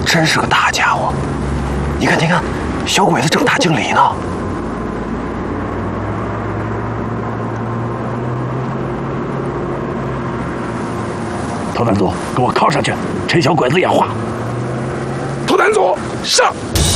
真是个大家伙！你看，你看，小鬼子正打敬礼呢。 头单组，给我靠上去，陈小鬼子演话。 头单组上。